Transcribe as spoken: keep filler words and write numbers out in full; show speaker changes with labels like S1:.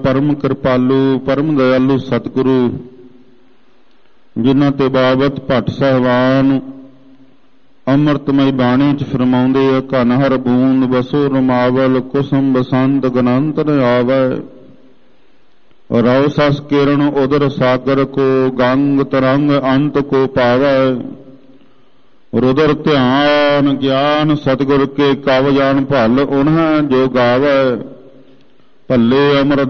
S1: ਪਰਮ ਕਿਰਪਾਲੂ ਪਰਮ ਦਇਆਲੂ ਸਤਿਗੁਰੂ ਜਿਨ੍ਹਾਂ ਤੇ ਬਾਬਤ ਭੱਟ ਸਾਹਿਬਾਨ ਅੰਮ੍ਰਿਤਮਈ ਬਾਣੀ ਚ ਫਰਮਾਉਂਦੇ ਆ, ਘਨ ਹਰ ਬੂੰਦ ਬਸੋ ਰਮਾਵਲ ਕੁਸਮ ਬਸੰਤ ਗਨੰਤ ਨ ਆਵੈ। ਰਉ ਸਸ ਕਿਰਨ ਉਦਰ ਸਾਗਰ ਕੋ ਗੰਗ ਤਰੰਗ ਅੰਤ ਕੋ ਪਾਵੈ। ਰੁਦਰ ਧਿਆਨ ਗਿਆਨ ਸਤਿਗੁਰ ਕੇ ਕਵ ਜਾਣ ਭਲ ਉਨ੍ਹਾਂ ਜੋ ਗਾਵੈ। ਭੱਲੇ ਅਮਰ